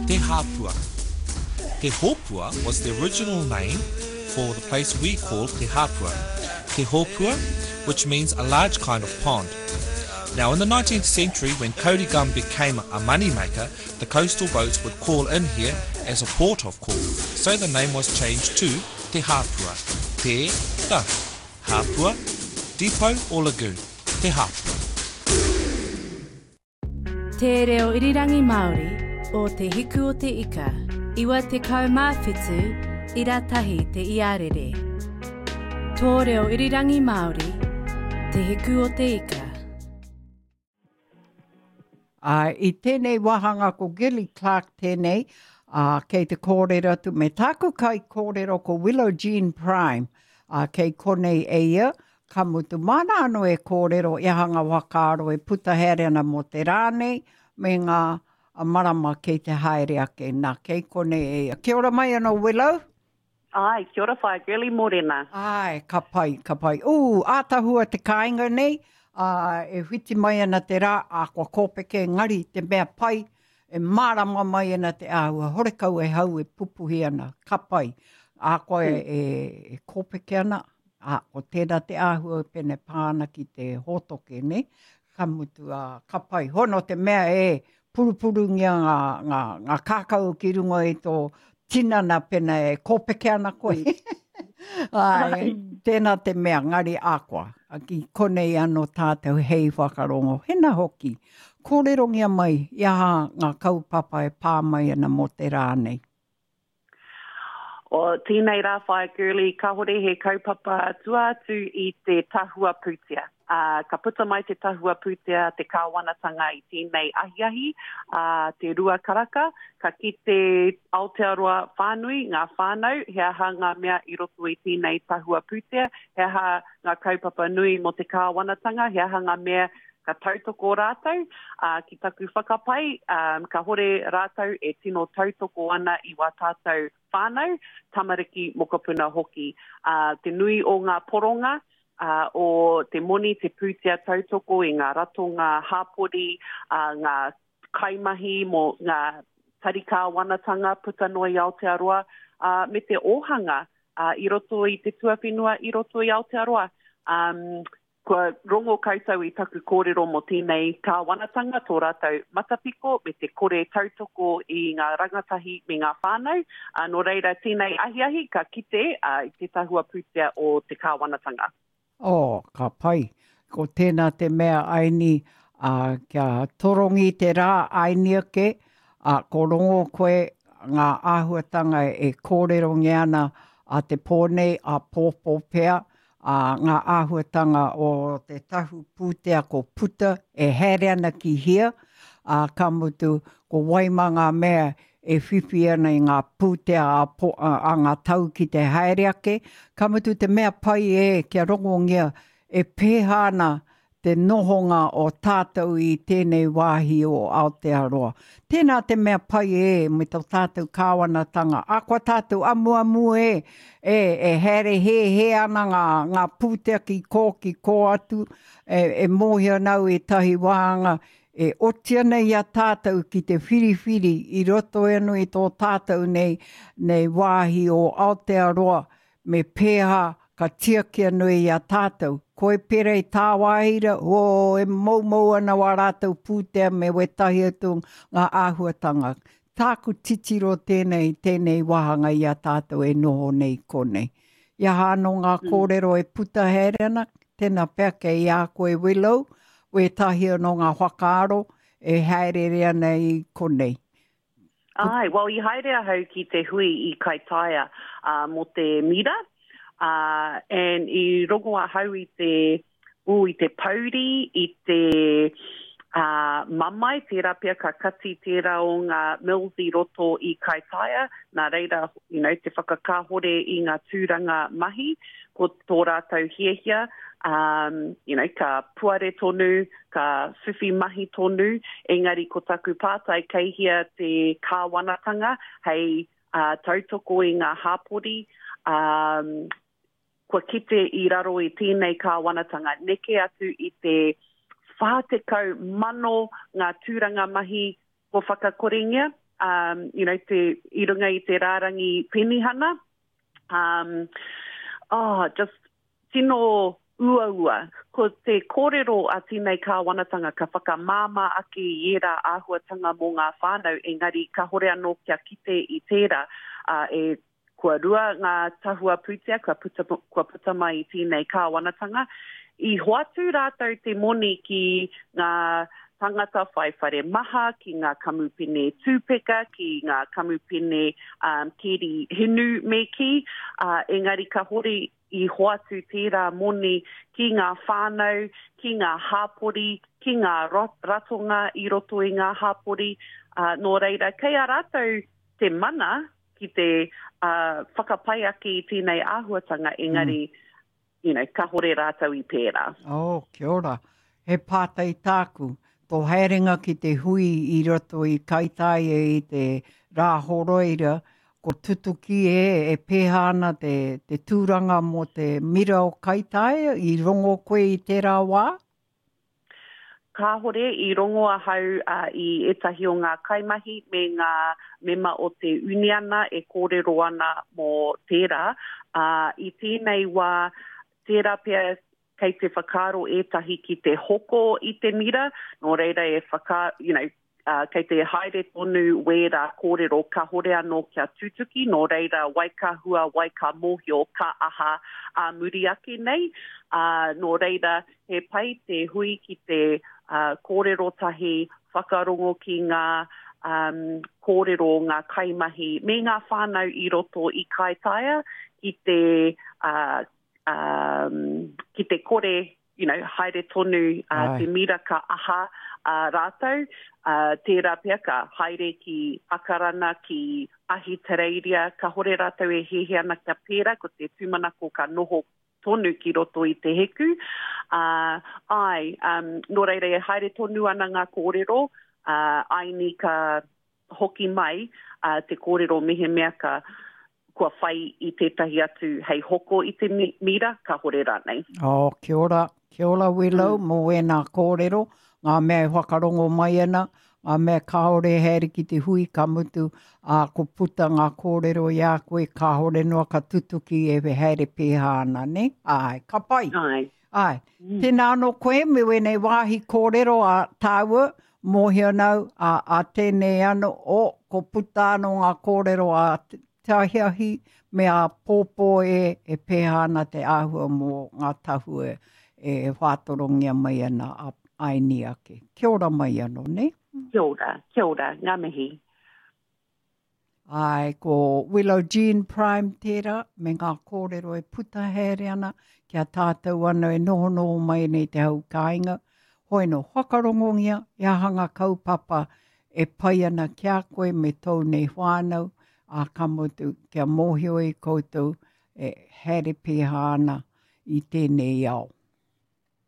Te Hapua. Te Hopua was the original name for the place we call Te Hapua. Te Hopua, which means a large kind of pond. Now, in the 19th century, when Kōrikam became a moneymaker, the coastal boats would call in here as a port of call. So the name was changed to Te Hapua. Te, the, Hapua, depot or lagoon. Te Hapua. Te reo irirangi Māori o te hiku o te ika, iwa te kaumāwhitu i ratahi te iarere. Tō reo irirangi Māori, te hiku o te ika. I tēnei wahanga ko Gilly Clark tēnei, kei te kōrero tu me tāku kai kōrero ko Willow Jean Prime, kei konei e ia, ka mutu mana anō e kōrero i hanga wakaaro e puta herena mo te rānei, me ngā marama kei te haere ake, nā kei konei e ia. Kia ora mai anō Willow? Ai, kia ora whai, Gilly Morena. Ai, ka pai. Ātahua te kāinga nei, e whiti mai ana te rā, a kua kōpeke ngari te mea pai, e marama mai ana te āhua, horekau e hau e pupuhi ana, ka pai. A koe e kōpeke ana, o tēnā te āhua pene pāna ki te hotoke, ne? Ka mutu, ka pai. Hono te mea e purupurungia ngā kākau ki rungo i tō tinana pena e kōpeke ana koe. Ai, tēnā te mea ngari ākoa. Aki konei anō tātou hei whakarongo. Hena hoki, kōrerongia mai, ia ngā kaupapa e pā mai ana mo te rānei. O tēnei rā whai, Girly, ka hore he kaupapa tuatu i te tahua pūtea. Ka puta mai te tahua pūtea, te kāwanatanga i tēnei ahiahi, te rua karaka, ka ki te Aotearoa whānui, ngā whānau, hea ha ngā mea i roto i tēnei tahua pūtea, hea ha ngā kaupapa nui mo te kāwanatanga, hea ha ngā mea ka tautoko rātou, ki taku whakapai, ka hore rātou e tino tautoko ana i wā tātou whānau, tamariki mokopuna hoki. Te nui o ngā poronga, o te moni, te pūtea tautoko i ngā rato, ngā hāpori, ngā kaimahi mo ngā tarika wanatanga puta noa i Aotearoa, me te ohanga i roto i te tuawhenua i roto i Aotearoa. Kua rongo koutou i taku kōrero mo tēnei kāwanatanga tō rātou matapiko me te kore tautoko i ngā rangatahi me ngā whānau. Nō reira tēnei ahiahi ka kite i te tahua pūtea o te kāwanatanga. Ka pai. Ko tēnā te mea aini kia torongi te rā aini ake, ko rongo koe ngā āhuatanga e kōrerongi ana a te pōnei a pōpō pēr, ngā āhuatanga o te tahu pūtea ko puta e here ana ki hia, ka mutu ko waimanga mea e whiwhi ana i ngā pūtea a ngā tau ki te haereake, ka mutu te mea pai e kia rongongia e pēhana te nohonga o tātou i tēnei wāhi o Aotearoa. Tēnā te mea pai e me tau tātou kāwanatanga. A kua tātou amu e here he ana ngā pūtea ki kō atu, e mōhia nau e tahi wāhanga, e otia nei a tātou ki te whiriwhiri i roto enu i tō tātou nei wāhi o Aotearoa me pēha ka tiakia nui a tātou. Koe pere i tā wāhira, e mau ana wā rātou pūtea me wetahi atu ngā āhuatanga. Tāku titiro tēnei wahanga i a tātou e noho nei konei. Ia hāno ngā kōrero e puta herena, tēnā pēke i a koe Willow, wetahi no ngā whakaaro e haerere ana i konei. Ai, i haerea hau ki te hui i Kaitaia mo te mira, and I rongo a hau i te pauri, I te mamai, tērā pia ka kati tērā o ngā mills I roto I Kaitaia, nā reira, te whakakahore I ngā tūranga mahi, ko tō rātou hiehia, ka puare tonu, ka whiwhi mahi tonu, engari ko taku pātai keihia te kāwanatanga, hei tautoko I ngā hāpori, kua kite I raro I tēnei kāwanatanga, neke atu I te whātekau mano ngā tūranga mahi ko whakakorengia, te irunga I te rārangi penihana. Just tino ua. Ko te kōrero a tēnei kāwanatanga ka whakamāma ake I era āhuatanga mō ngā whānau, engari ka hore anō kia kite I tērā kua rua ngā tahua putia, kua puta mai I tēnei kāwanatanga. I hoatu rātou te moni ki ngā tangata whaiwhare maha, ki ngā kamupene tūpeka, ki ngā kamupene keri hinu me ki. Engari ka hore I hoatu tērā moni ki ngā whānau, ki ngā hāpori, ki ngā ratonga I roto I ngā hāpori. Nō reira, kei a rātou te mana ki te whakapai ake I tēnei āhuatanga, engari, ka hore rātou I pērā. Kia ora. He pātai tāku. Tō haerenga ki te hui I roto I kaitaia I te rāhoroira, ko tutuki e pēhana te tūranga mo te mira o kaitaia I rongo koe I tērā wā? Ka hore I rongo a hau I etahi o ngā kaimahi me ngā mema o te uniana e kōrero ana mō tērā. I tēnei wā tērā pia kei te whakaro etahi ki te hoko I te mira, nō reira kei te haere tonu wera kōrero ka hore anō kia tutuki, nō reira waika hua, waika mohio, ka aha muri ake nei. Nō reira he pai te hui ki te kōrero tahi whakarongo ki ngā kōrero ngā kaimahi me ngā whānau I roto I kaitaia ki te kore, haere tonu te mira ka aha rātou, tērā pia ka haere ki akarana ki ahi tereiria, ka hore rātou e hehe ana kia pēra, ko te tūmanako ka noho tonu ki roto I te heku. Nō reira e haere tonu ana ngā kōrero, aini ka hoki mai, te kōrero mehe mea ka kua whai I tētahi atu hei hoko I te mira, ka hore rānei. Kia ora. Kia ora Willow, mō e nā kōrero, ngā mea whakarongo mai ana, ngā mea kaore haere ki te hui ka mutu, ko puta ngā kōrero I a koe, ka hore noa ka tutuki e haere pēha ana, ne? Ka pai. Tēnā anō koe, me wenei wāhi kōrero a tāua, mōhia nau, a tēnei anō, ko puta anō ngā kōrero a tahiahi, me a pōpō e pēha ana te āhua mō ngā tahua e whātorongia mai ana a aini ake. Kia ora mai anō, ne? Kia ora, ngā mihi. Ko Willow Jean Prime tērā, me ngā kōrero e puta haere ana, kia tātou ana e noho mai nei te hau kāinga. Hoi no whakarongongia, e ahanga kaupapa e pai ana kia koe me tau nei whānau, a kamutu kia mōhio I koutou e haere pēha ana I tēnei ao.